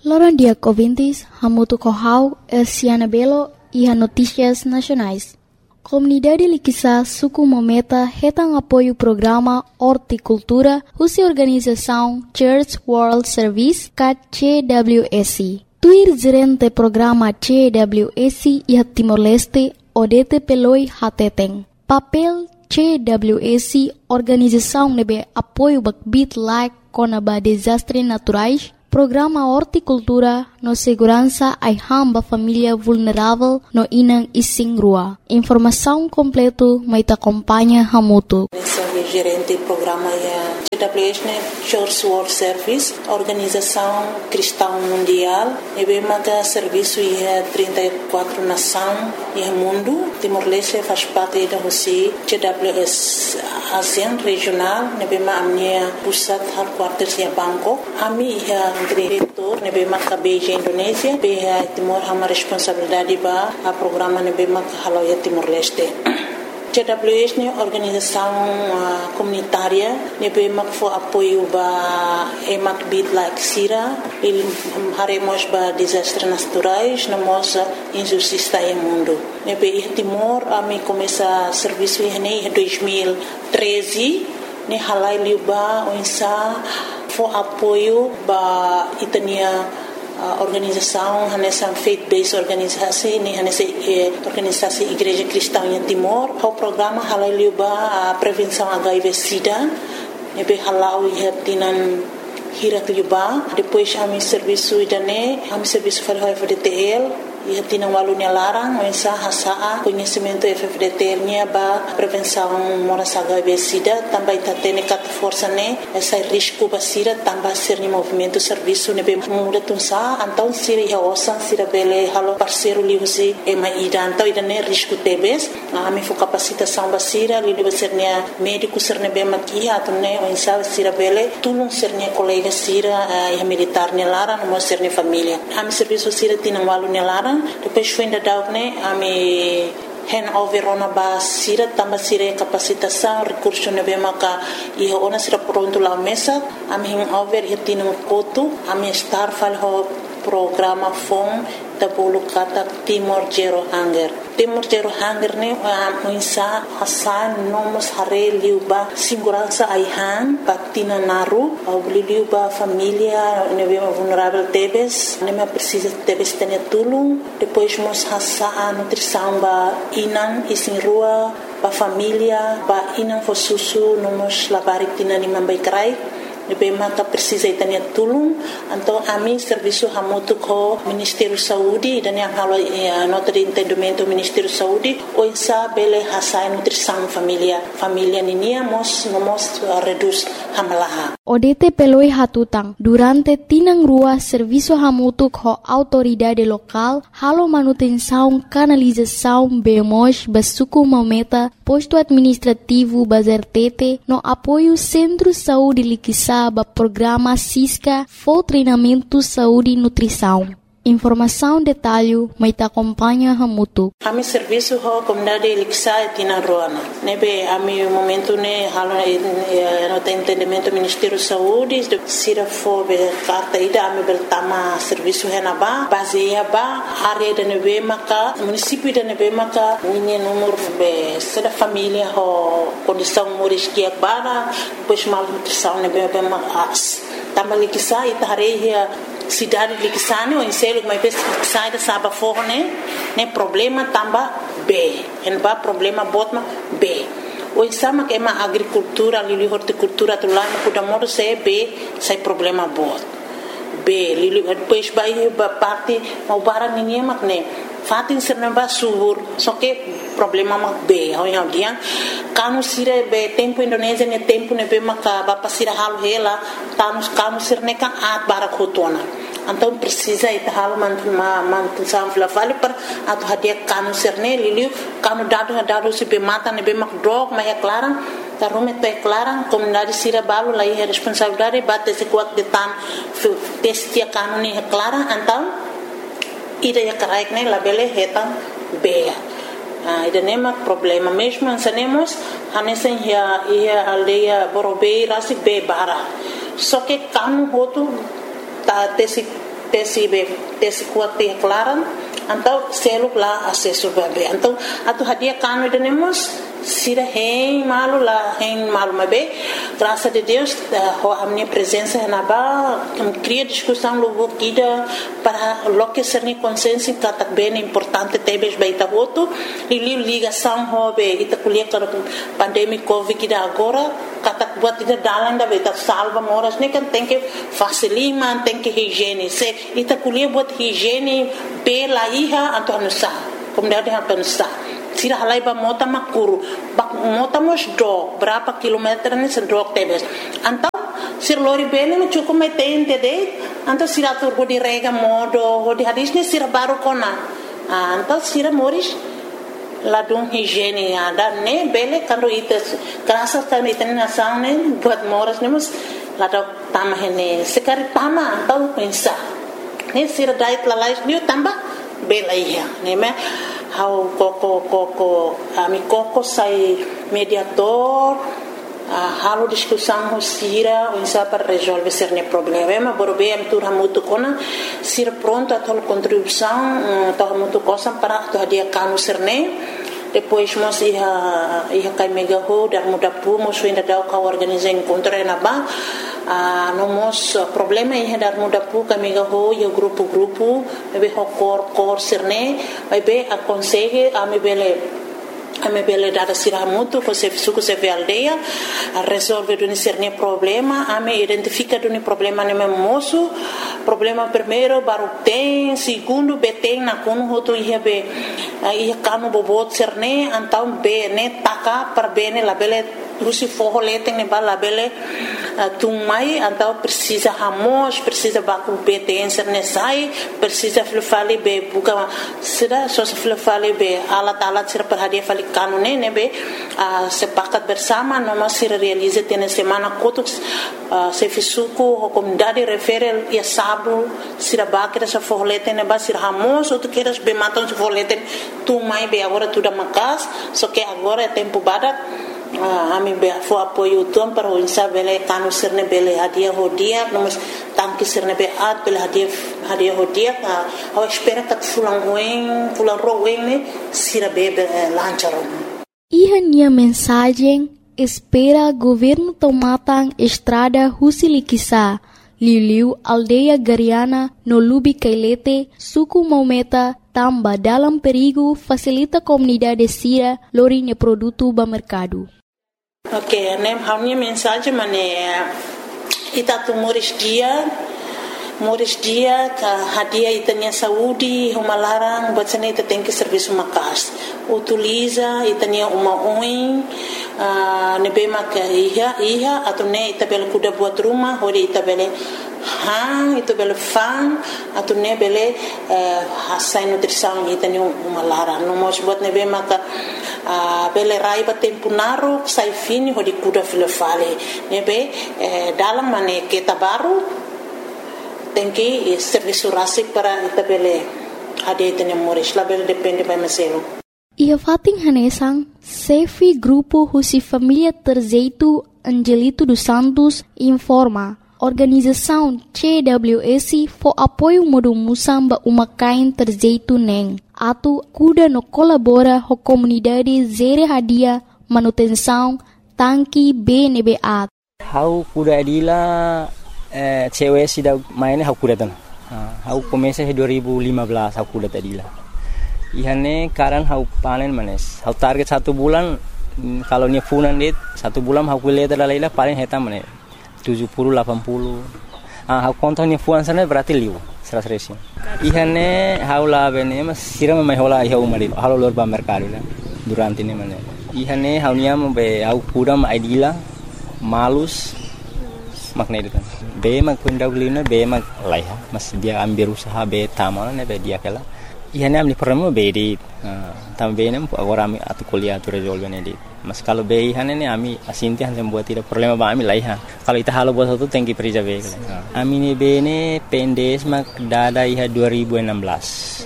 Loran dia ouvintes, Hamutu Kohau, Elsiana Belo e a Notícias Nacionais. Comunidade Liquiçá Suku Mometa retam apoio programa Horticultura, Russa Organização Church World Service, CWS. Tuir gerente programa CWS e Timor-Leste, Odete Peloi Hateteng. Papel CWS, organização nebe apoio bakbit like conaba desastres naturais, programa Horticultura no segurança ai hamba família vulnerável no inang ising rua. Informação completo mai te acompanha Hamutu. Gerente do programa CWS, Church World Service, Organização Cristã Mundial, e bem marca serviço em 34 nações e mundo. Timor-Leste faz parte da Rússia, CWS ASEAN regional, e bem marca a minha pusat headquarters em Bangkok. A minha diretor, e bem marca Beijing, Indonésia, bem Timor uma responsabilidade para o programa e bem marca Haloia Timor-Leste. CWS é uma organização comunitária que foi apoio para emak bit like Sira, ele haremos para desastres naturais, nós injustiça no mundo. Nebe Timor a mim começa serviço em 2013, ne halai liuba onsa foi apoio para itania organização, nessa faith-based organização, nessa organização Igreja Cristã em Timor, o programa halal a prevenção HIV/SIDA, nebe halal tinan hirak liuba, depois a mi serviço idane, a mi serviço para o FDTL, e tinha um aluno larang, mensa hasa conhecimento FFDTL nya ba prevenção moras HIV/SIDA, também tem cat força né, essa risco basira também ser movimento serviço ne bem muda tunsa, então sira ia osan sira bele halo parceiro liusi e mai então ida ne risco tebes, a mi fo capacitação basira li ser ne médico ser ne bem maquia atau ne mensa sira bele tulung ser ne colega sira e militar ne larang mo ser ne família. A mi serviço sira tinha um aluno larang, depois foi ainda dar né a me handover ona ba sira tamba sira capacitação recurso ne bemaka e ona sira pronto lá mesa a me handover e tinha um coto a me estar fal ho programa FOM da bolo kata Timor Zero Hunger. Timor Zero Hunger ne muinsa hasan nomos hare liuba segurança aihan patina naru au liuba família ne vulnerável tebes ne me precisa tebes ter tulung depois mos hasa nutrição ba inan isin rua ba família ba inan fosusu nomos labarik tina ni mambai krai bem maka precisa itania tulung então a mim serviço hamutu ko Ministério Saúde dan yang halo nota de entendimento Ministério Saúde o insa bele hasai nutrição família ninia mos reduz hamalaha Odete peloi hatutang durante tinang rua serviço hamutu ko autoridade local halo manutenção canalização bemos basuku mometa posto administrativo bazertete no apoio Centro Saúde Liquiçá ba programa SISCA for treinamento saúde e nutrição. Informação detalhe mai te acompanha Hamutu. A mi serviço ho comunidade Liquiçá tina roana. Nebe a mi momento ne halo no entendimento Ministério Saúde sira fo be carta ida a mi beltama serviço henaba baseia ba área de nebe maka município de nebe maka minha número be sada família ho condição moris que bara pois mal nutrição nebe be mas tama Liquiçá itareia cidade Liquiçá ne o inselo mas bes sai da saba forne ne problema tamba B en ba problema botma B o insama que ma agricultura lili horticultura tu lá no puda modo se B sai problema bot B lili depois vai ba parte mau bara ninguém mak ne fatin serna ba subur só que problema mak B ho yang dia kanu sire be tempo Indonésia ne tempo ne be maka ba pasira halu hela tanus kanu sirne kan at bara khotona então precisa ita halo mantu samfla vale para atu hadia kanu serne liliu kanu dado se be mata ne be mak drog ma é clara tarume to é clara comunidade sira balu lá é responsabilidade bate se kuat de tan testia kanu ne é clara então ida é correct ne labele hetan be ida nema problema mesmo ansanemos hanesen ia aldeia borobei rasi be bara só que kanu hotu ta tesi tesi kuat te klaran então seluk lá acesso bebê então atu hadia kanu denemos sira hein malu mabe graças a Deus a minha presença na ba cria discussão logo guida para loque ser ni consenso que tá bem importante tebes baita voto e ligação hobe ita kuliah para pandemia covid que agora kata buat ida dalan da beta salva moras ne kan tem que facilima tem que higiene se ita kuliah buat higiene pela iha atau nusa comunidade atau nusa sira halai ba mota makuru bak mota mos do berapa kilometer ni sendok tebes antau sir lori bene me cukup metente de antau sira tur di rega modo di hadis ni sira baru kona antau sira moris ladung higiene ada ne bele kando ites graças a itene nação ne buat moras nemos ladok tamah ne sekari tama antau pensa ne sira dait lalais niu tambah bela ia ne me how koko ami koko sai mediador halo discussão sira insa para resolver certo problema borbe am tur hamutu kona sira pronto a tol contribuição to hamutu cosa para to dia kanu serne depois nós ia kai mega ho dar muda pu mos ainda dá o organizar encontro na ba no mos problema ia dar muda pu kai mega ho ia grupo bebe ho cor serne bebe aconselhe a me bele dada sira mutu ko se suku se aldeia a resolve do cerne problema a me identifica do problema ne moço problema primeiro baru tem segundo beteng na kono hoto ia kanu bobot cerne antau be ne taka per bene la bele rusi forro leteng ne bala bele tumai antau precisa hamos precisa baku beteng cerne sai precisa flufali be buka sira so flufali be alat sira perhadia fali kanune nebe sepakat bersama noma sira realize tene semana kotuk se fisuku comunidade referel ia sabu sira bakira sa forleten neba sira hamos outro queiras be matam se forleten tu mai be agora tudo makas só que agora é tempo badak ami be fo apoio tom para o insabele kanu sirne bele hadia hodia noma tanki sirne be at bele hadia hodia a espera que fulan roen ne sira bebe lancharon. E minha mensagem espera governo tomatan estrada Husilikisa Liliu aldeia Gariana no Lubi Kailete suku Maumeta tamba dalam perigo facilita comunidade sira lorinha produto ba mercado. Ok, nem a minha mensagem itatu Moris dia ka hadia itania saúde uma larang bacana ita tem que serviço makas utiliza itania uma oin nebema ka iha atau ne ita bel kuda buat rumah hori ita bele ita bele fan atau ne bele hasai nutrição itania uma larang no mos buat nebema ka bele raiba tempo naru sai fini hori kuda filefale nebe dalam mane kita baru tem que serviço rasik para itabele ade tene moris label depende by meselo. Ia fating hanesang Sefi grupo Husi Família Terzeito Angelito dos Santos informa organização CWS for apoio modo musamba umakain Terzeito neng atu kuda no colabora ho comunidade zere hadia manutenção tanki BNBA. How kuda adila cewek sudah mainnya aku datang. Aku komesa 2015 aku datang tadi lah. Ihane karan aku panen manes. Aku target 1 bulan kalau ni funan dit 1 bulan aku lihat adalah paling hitam manes 70-80. Aku kontak ni funan sana berarti liu 100. Ihane aku lah bene mas siram mai hola iha umarit. Halo lor ba mercado lah durante ni manes. Ihane aku niam be aku kudam idila malus makna itu kan. Be mag pundaulina be mag laiha mas dia ambil usaha be tamal ne be dia kala ihane amni problema be di tam be nem agora ami atu kuliah tu resolve ne di mas kalau be ihane ne ami asinti han buat tidak problema ba ami laiha kalau ita halo bos tu tengki perija be ami ne be ne pendes mag dada iha 2016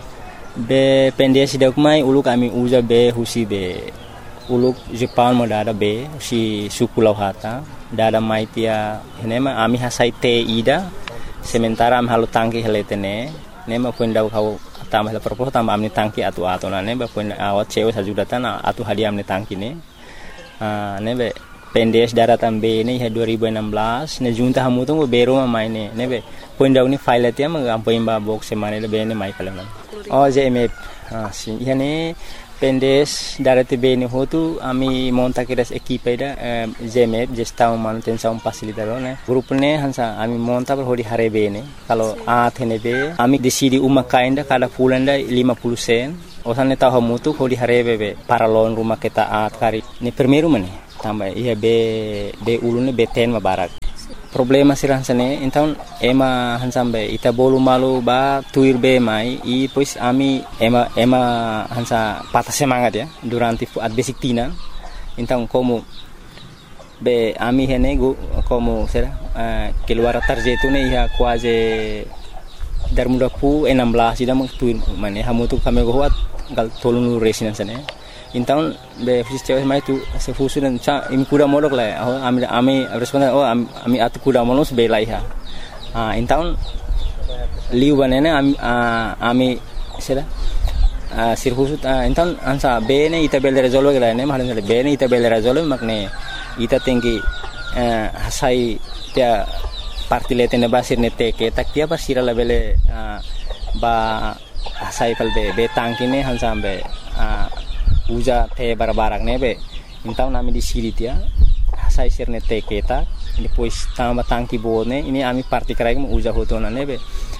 be pendes dak mai uluk ami uza be husi be uluk Jepang mo dada be si suku lauhata dada maitia henema ami hasai te ida sementara am halu tangki heletene ne ma pun dau kau tambah la propos tambah amni tangki atu na ne ba pun awat cewek sajudatan atu hadiah amni tangki ne ne be pendes daratan be ne 2016 ne junta hamu tu bero ma mai ne be pun dau ni file tia ma am pun ba box semane le be ne mai kala oh JMF si yani pendes darati be ne hotu ami monta kiras equipe da JMF gestão manutenção facilitador ne grupo ne hansa ami monta per hodi hare be ne kalau athene be ami decidi uma kainda kada fulanda 50 sen osane tahu hamu tu hodi hare be paralon rumah kita at kari ni primeiro mane tambah iya be ulune be ten mabarak problema sirang sane então ema hansambe ita bolu malu ba tuir be mai e pois ami ema hansa patah semangat ya durante at basic tina então como be ami hene como será keluar tarjetu ne ia quase dar muda pu 16 ida tuir mane hamu tu kami goat gal tolunu resinan sane então be fisios mai tu se fusu dan imi kuda modok la ami responden ami atu kuda monos be lai ha então liu banene ami sera sirfusu então ansa be ne ita bel resolve la ne mahalan be ne ita bel resolve makne ita tinggi hasai tia parti letene basir ne teke tak tia basira la bele ba hasai pal be tangkine hansa be uja te barbarak nebe então nami di siri tia sai sirne te keta depois tamba tangki bone ini ami parti krai mo uja hotona nebe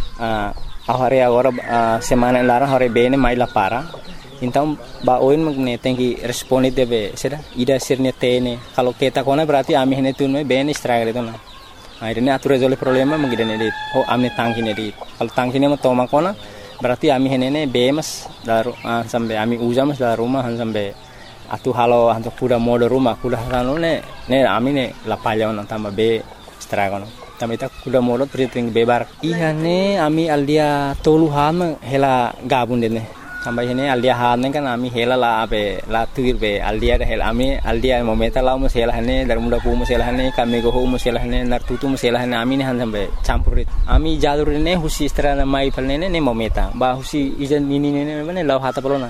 ahare agora semana lara hore bene mai la para então ba oin magne tenki responde debe seda ida sirne tene kalau keta kona berarti ami hene tunme bene struggle itu na akhirnya atur resolve problema mangidane dit amne tangki ne dit kalau tangki ne mo toma kona berarti ami henene bemas daru sampai ami ujamas daru rumah sampai atu halo hantu kuda mode rumah kuda halo ne ami ne lapalya on tambah be stragon tambah ita kuda mode priting bebar iya ne ami aldia tolu ham hela gabun dene tambah hene aldia han kan ami hela la be la tuir be aldia hela ami aldia momenta la mus hela hene dar muda pu mus hela hene kami go mus hela hene nar tutu mus hela hene ami ne han sampai campurit ami jalur ne husi strana mai palne ne momenta ba husi ijan ini ne mane law hata pelona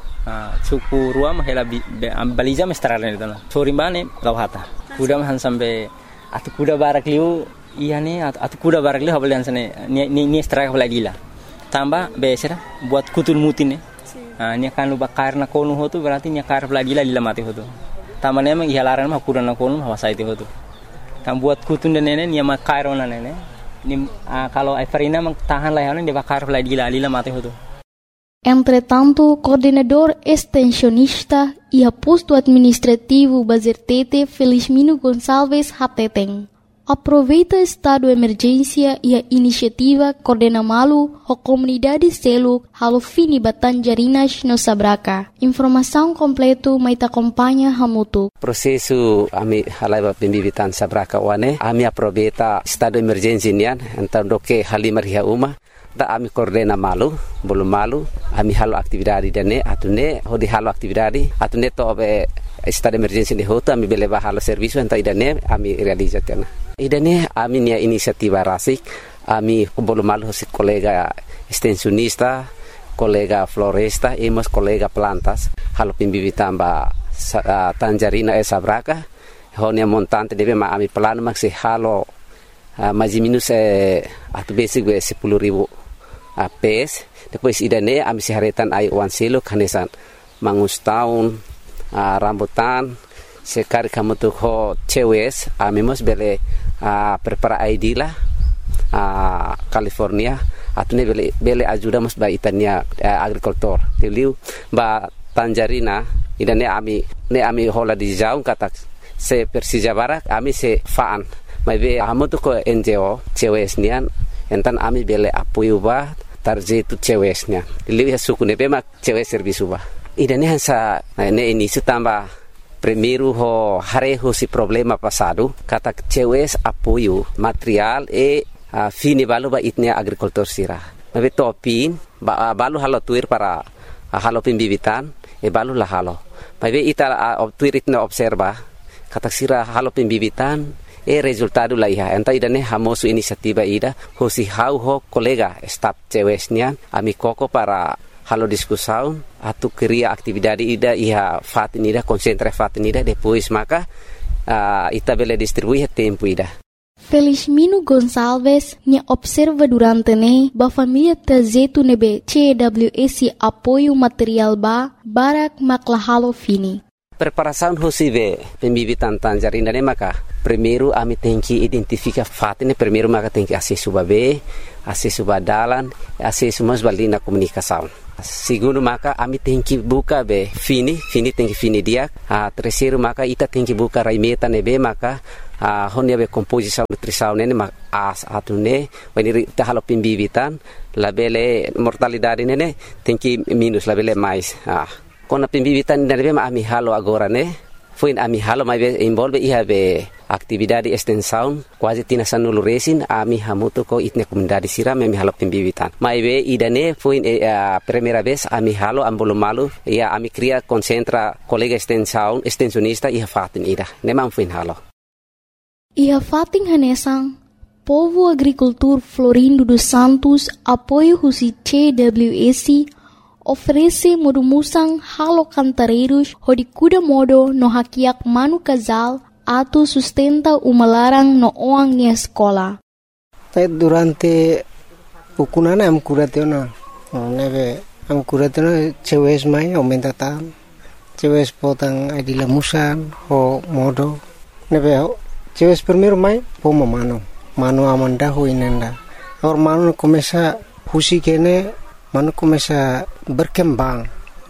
suku ruam hela baliza mestrana ne tana sori bane law hata kuda han sampai atu kuda barak liu iya ne atu kuda barak liu habalian sane ni strike lagi lah tambah besera buat kutul mutin ne nya kan luba karna konu hotu berarti nya kar lagi la mati hotu tambah ne mang ihalaran mah kurana konu hawasa itu hotu tam buat kutun dan nene nya makairo na nene ni kalau Everina mang tahan lah ne de bakar lagi la mati hotu. Entretanto, coordenador extensionista e posto administrativo Bazertete Felizmino Gonçalves Hateteng aproveita estado de emergência e a iniciativa coordena malu a comunidade selo halo fini Batanjarinas no Sabraca. Informação completo mai acompanha hamutu. Prosesu ami halaiba pembibitan Sabraca wane ami aproveita estado de emergência nian então doke halimar hia uma da ami coordena malu belum malu ami halo aktividade dane atune hodi halo aktividade atune to be estado de emergência ni hoto ami beleba halo serviço então idane ami realizatena. Idane ami nia inisiativa rasik ami belum malu si kolega extensionista kolega floresta emos kolega plantas halo pimbibitan ba Tanjarina Sabraca honia montante debe ma ami plano maksi halo maji minus atu basic we 10.000 PS depois idane ami siharetan ai wan selo kanesan mangus tahun rambutan sekali kamu tuh ho cewes ami mos bele prepara ID lah California atune bele ajuda mos ba itania agricultor teliu ba Tanjarina idane ami hola di jauh kata se Persija Barak ami se faan mai be amu tuh ko NGO cewes nian entan ami bele apoio ba tarje tu cewes nian teliu ya suku ne be mak cewes servisu ba idane hansa ne ini tambah primeiro ho hareho si problema passado kata cewes apoio material fini balu ba itnia agricultor sira mabe topin balu halo tuir para halo pimbibitan balu la halo mabe ita tuir itna observa kata sira halo pimbibitan resultado la iha enta idane hamosu inisiativa ida hosi hau ho kolega staf cewesnya ami koko para halo diskusaun atu keria aktividade ida iha fatin ida konsentra fatin ida depois maka ita bele distribuir tempo ida. Felizmino Gonçalves nya observa durante ne ba família tazetu nebe CWS apoio material barak maklahalo fini. Preparação hosive pembibitan tanjarinda ne maka primeiro ami tenki identifica fatine primeiro maka tenki acesso babe acesso badalan acesso mas balina comunicação. Segundo maka ami tenki buka be fini tenki fini dia. Terceiro maka ita tenki buka raimeta nebe maka honia be composição nutrição nene as atune wani ta halo pembibitan labele mortalidade nene tenki minus labele mais. Kona pembibitan nebe ma ami halo agora ne foi ami halo mai be envolve iha be aktividade extensão quase tina sanulu resin ami hamuto ko itne comunidade siram ami halo pembibitan mai be idane foi primeira vez ami halo ambolo malu ia ami cria concentra colega extensão extensionista iha fatin ida nemam foi halo iha fatin hanesang Povo Agricultor Florindo dos Santos apoio husi CWS oferece modumusang halo cantareiros hodikuda modo no hakiak manu casal atu sustenta umalarang no oang ni escola. Durante pukunana am kuratena neve am kuratena cewes mai aumenta tam cewes potang adila musan ho modo neve cewes primeiro mai pomo mano amanda ho inenda or mano começa husi kene mano começa berkembang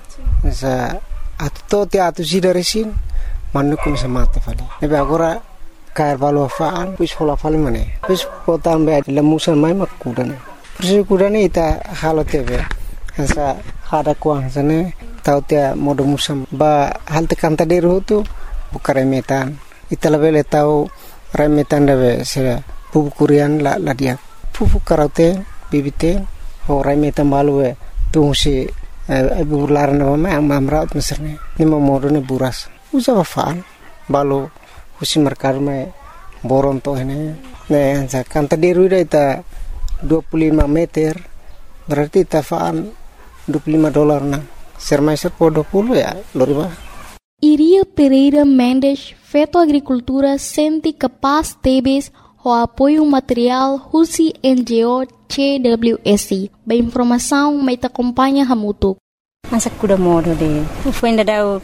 sa atu atu sidaresin mano começa mate fali nebe agora cair valo faan pus hola fali mane pus potan be lemusan mai makudane pus kudane ita halo tebe sa hada kuang sane tau tia modo musam ba halte kanta deru tu bukare metan ita lebele tau remetan debe se pupu kurian la dia pupu karate bibite ho remetan balue tu si bular na mama amraut meserne ni modo ne buras usa faan balo husi merkar me boron to ini ne sa kanta deru ita 25 meter berarti tafaan $25 na sermaiser po 20 ya loriba. Iria Pereira Mendes feto agricultura sente capaz tebes o apoio material husi NGO CWS ba informação mai ta acompanha hamutuk. Masa kuda modo de foi ainda dau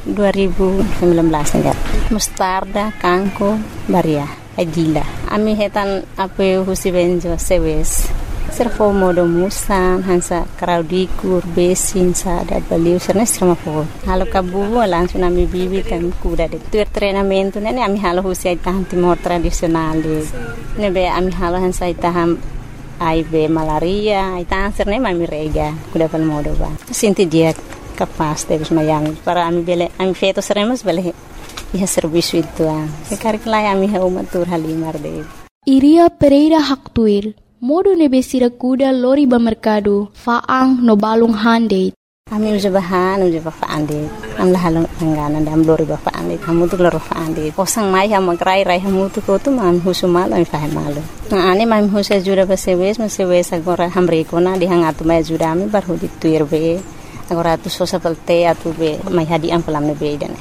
2019 enggak mustarda kangko baria agila ami hetan apoio husi benjo sewes servo modo musan hansa kraudikur besin sa da baliu serna strama po halo kabu langsung ami bibitan kuda de tur treinamento nene ami halo husi taham timor tradisional de nebe ami halo hansa taham aibe malaria itang serne mami rega kuda pal modo ba sinti dia capaz de mayang para ami bele ami feto seremos bele ia serviço itu sekarang lai ami ha umatur halimar de Iria Pereira Haktuir modo nebesira kuda lori ba mercado faang no balung hande ami uja faande am la halong angana dam lori ba faande hamu tu loro faande posang mai ha magrai rai hamu tu ko tu man husumal ami fa malu na ani mam husa jura ba sewes agora hamre ko na di hangatu mai jura ami bar hudi tuir be agora tu sosa pelte atu be mai hadi am pelam ne be dane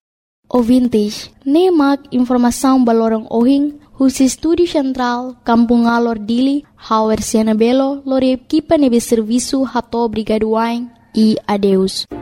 ouvintes nemak informação balorong ohing Husi Estúdio Central, Kampung Alor Dili, Hauer Siana Belo, Lore Equipa Nebe Serviço Rato Brigaduain e adeus.